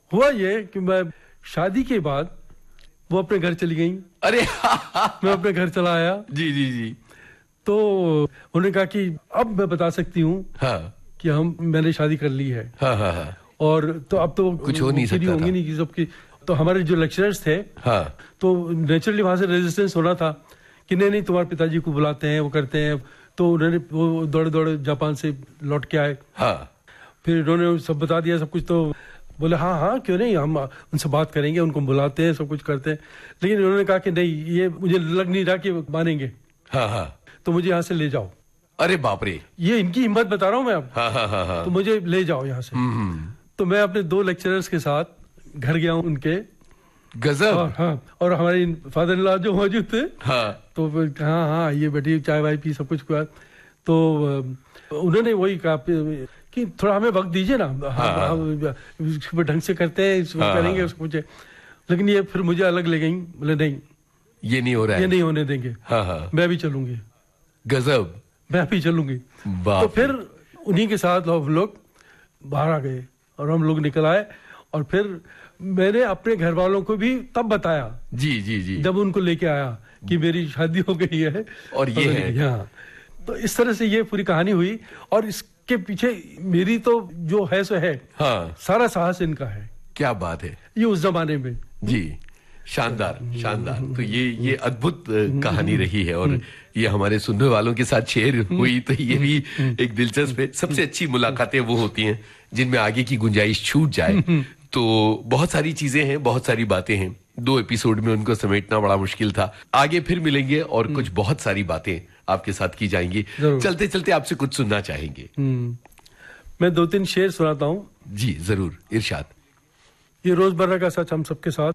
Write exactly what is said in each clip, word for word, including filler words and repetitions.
हुआ ये कि मैं शादी के बाद वो अपने घर चली गई। अरे मैं अपने घर चला आया। जी जी जी। तो उन्होंने कहा कि अब मैं बता सकती हूँ हाँ कि हम मैंने शादी कर ली है। हाँ हाँ हाँ। और तो अब तो कुछ हो नहीं सकता होंगी नहीं कि सबकी। तो हमारे जो लेक्चरर्स थे, हाँ, तो नेचुरली वहां से रेजिस्टेंस होना था कि नहीं नहीं तुम्हारे पिताजी को बुलाते हैं, वो करते हैं। तो उन्होंने वो दौड़े दौड़े जापान से लौट के आए। हाँ। फिर उन्होंने सब बता दिया सब कुछ। तो बोले हाँ हाँ क्यों नहीं, हम उनसे बात करेंगे, उनको बुलाते हैं, सब कुछ करते हैं। लेकिन उन्होंने कहा कि नहीं, ये मुझे लग नहीं रहा कि मानेंगे। हाँ हाँ। तो मुझे यहाँ से ले जाओ। अरे बाप रे, ये इनकी हिम्मत बता रहा हूँ मैं अब। हाँ हाँ हाँ हाँ। तो मुझे ले जाओ यहाँ से। तो मैं अपने दो लेक्चरर्स के साथ घर गया हूँ उनके। गजब। और हाँ, और हमारे फादर इन लॉ जो मौजूद थे, हाँ, तो हाँ हाँ ये बैठी, चाय वाय पी, सब कुछ हुआ। तो उन्होंने वही कहा कि थोड़ा हमें वक्त दीजिए ना, हाँ, हम ढंग से करते हैं, हाँ, करेंगे उसको कुछ। लेकिन ये फिर मुझे अलग ले गई, बोले नहीं ये नहीं हो रहा है, ये नहीं होने देंगे। हाँ हाँ। मैं भी चलूंगी। गजब। मैं भी चलूंगी। तो फिर उन्हीं के साथ हम लोग बाहर आ गए और हम लोग निकल आए। और फिर मैंने अपने घर वालों को भी तब बताया, जी जी जी, जब उनको लेके आया कि मेरी शादी हो गई है और ये है। हाँ, तो इस तरह से ये पूरी कहानी हुई। और इसके पीछे मेरी तो जो है सो है, हाँ, सारा साहस इनका है। क्या बात है, ये उस जमाने में। जी, शानदार शानदार। तो ये ये अद्भुत कहानी रही है और ये हमारे सुनने वालों के साथ शेयर हुई, तो ये भी एक दिलचस्प है। सबसे अच्छी मुलाकातें वो होती हैं जिनमें आगे की गुंजाइश छूट जाए। तो बहुत सारी चीजें हैं, बहुत सारी बातें हैं, दो एपिसोड में उनको समेटना बड़ा मुश्किल था। आगे फिर मिलेंगे और कुछ बहुत सारी बातें आपके साथ की जाएंगी। चलते चलते आपसे कुछ सुनना चाहेंगे। मैं दो तीन शेर सुनाता हूँ। जी जरूर, इरशाद। ये रोजमर्रा का सच हम सबके साथ।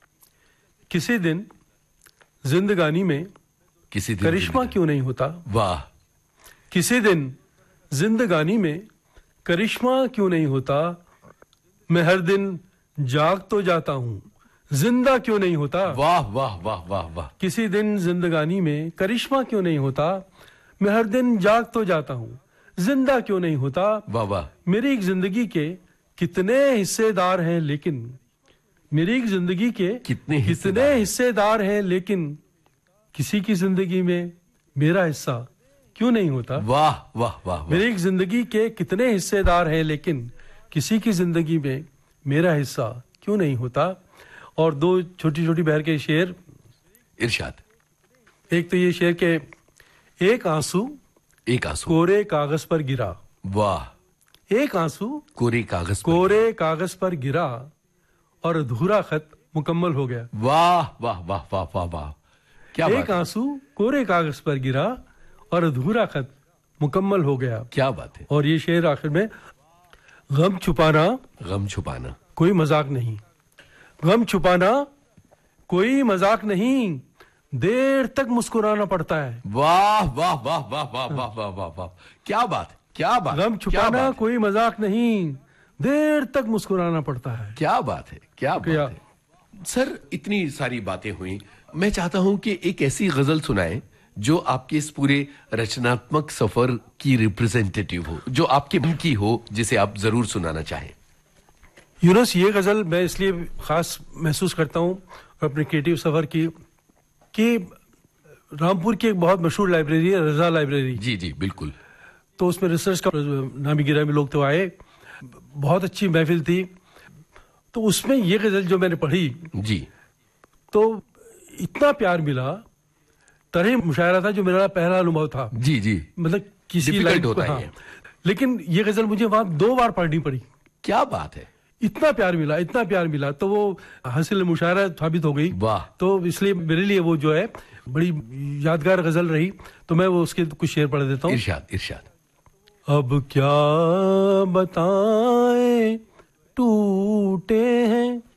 किसी दिन जिंदगानी में किसी दिन करिश्मा क्यों नहीं होता। वाह। किसी दिन जिंदगानी में करिश्मा क्यों नहीं होता। मैं हर दिन जाग तो जाता हूँ, जिंदा क्यों नहीं होता। वाह वाह वाह वाह वाह। किसी दिन जिंदगानी में करिश्मा क्यों नहीं होता। मैं हर दिन जाग तो जाता हूँ, जिंदा क्यों नहीं होता। वाह वाह। मेरी एक जिंदगी के कितने हिस्सेदार हैं, लेकिन मेरी एक जिंदगी के कितने कितने हिस्सेदार हैं, लेकिन किसी की जिंदगी में मेरा हिस्सा क्यों नहीं होता। वाह वाह वाह। मेरी एक जिंदगी के कितने हिस्सेदार हैं, लेकिन किसी की जिंदगी में मेरा हिस्सा क्यों नहीं होता। और दो छोटी छोटी बहर के शेर। इरशाद। एक तो ये शेर के, एक आंसू एक आंसू कोरे कागज पर गिरा। वाह। एक आंसू कोरे कागज पर कोरे कागज पर गिरा और अधूरा खत मुकम्मल हो गया। वाह वाह वाह वाह वाह वाह। क्या एक आंसू कोरे कागज पर गिरा और अधूरा खत मुकम्मल हो गया। क्या बात है। और ये शेर आखिर में, गम छुपाना गम छुपाना कोई मजाक नहीं। गम छुपाना कोई मजाक नहीं, देर तक मुस्कुराना पड़ता है। वाह वाह वाह वाह वाह वाह वाह वाह वाह। क्या बात, क्या बात। गम छुपाना कोई मजाक नहीं, देर तक मुस्कुराना पड़ता है। क्या बात है, क्या बात है। सर इतनी सारी बातें हुई, मैं चाहता हूं कि एक ऐसी गजल सुनाएं जो आपके इस पूरे रचनात्मक सफर की रिप्रेजेंटेटिव हो, जो आपके मन की हो, जिसे आप जरूर सुनाना चाहें। यूनुस, ये गजल मैं इसलिए खास महसूस करता हूँ अपने क्रिएटिव सफर की, कि रामपुर की एक बहुत मशहूर लाइब्रेरी है, रजा लाइब्रेरी। जी जी बिल्कुल। तो उसमें रिसर्च का नामी गिरामी लोग तो आए, बहुत अच्छी महफिल थी। तो उसमें ये गजल जो मैंने पढ़ी जी, तो इतना प्यार मिला, तरह मुशायरा था जो मेरा पहला अनुभव था। जी जी, मतलब किसी डिफिकल्ट होता है। लेकिन ये गजल मुझे वहां दो बार पढ़नी पड़ी। क्या बात है। इतना प्यार मिला, इतना प्यार मिला, तो वो हासिल मुशायरा साबित हो गई। वाह। तो इसलिए मेरे लिए वो जो है बड़ी यादगार गजल रही। तो मैं वो उसके कुछ शेर पढ़ देता हूँ। इरशाद इरशाद। अब क्या बताएं टूटे हैं